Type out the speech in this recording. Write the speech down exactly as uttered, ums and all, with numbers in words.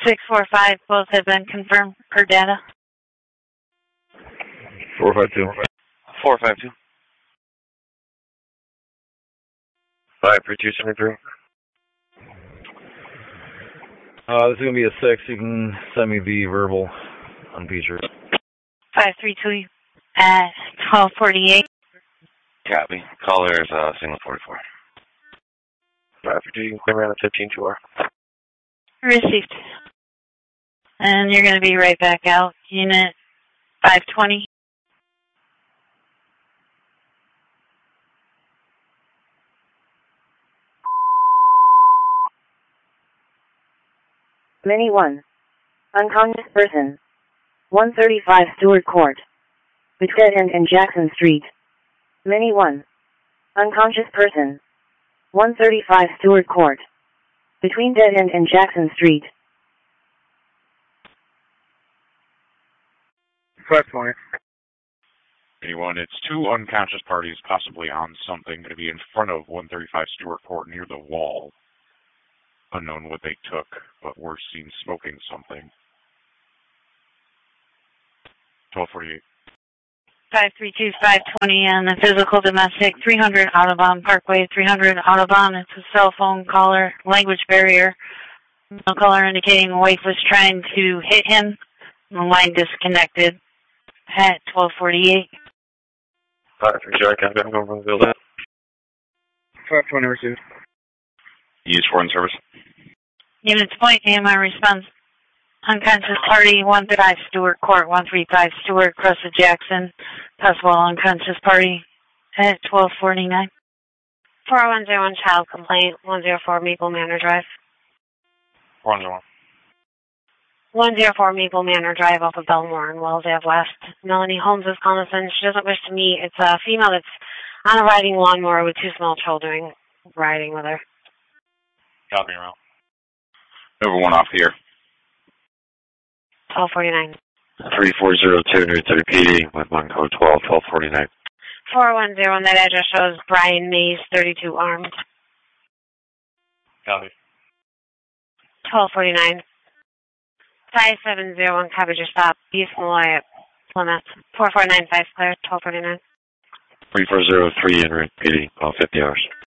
six four five, both have been confirmed per data. four five two. four five two. five three two seven three. Uh, this is going to be a six. You can send me the verbal on Beecher. five three two at twelve forty-eight. Copy. Caller is uh, single forty-four. five three two, you can clear around fifteen two R. Received. And you're going to be right back out. Unit five twenty. Mini one. Unconscious person. one thirty-five Stewart Court. Between Dead End and Jackson Street. Mini one. Unconscious person. one thirty-five Stewart Court. Between Dead End and Jackson Street. five twenty. Anyone, it's two unconscious parties possibly on something going to be in front of one thirty-five Stewart Court near the wall. Unknown what they took, but were seen smoking something. twelve forty-eight. five three two, five twenty on the physical domestic, three hundred Audubon Parkway, three hundred Audubon. It's a cell phone caller, language barrier. The caller indicating a wife was trying to hit him. The line disconnected at twelve forty-eight. five three two, I can't get over the building. five twenty received. Use foreign service. Units point, A M I response. Unconscious party, one thirty-five Stewart Court, one thirty-five Stewart, Cressida Jackson. Possible unconscious party at twelve forty-nine. four one zero one child complaint, one zero four Maple Manor Drive. four one zero one. one zero four Maple Manor Drive off of Belmore in Wells Ave West. Melanie Holmes is calling us in. She doesn't wish to meet. It's a female that's on a riding lawnmower with two small children riding with her. Copy around. Over one off here. twelve forty-nine. three four zero two, New City P D, with one code twelve, twelve forty-nine. four one zero one, that address shows Brian Mays, thirty-two armed. Copy. twelve forty-nine. five seven zero one, coverage your stop. East Malloy at Plymouth. four four nine five, clear, twelve forty-nine. three four zero three, en route P D, call fifty hours.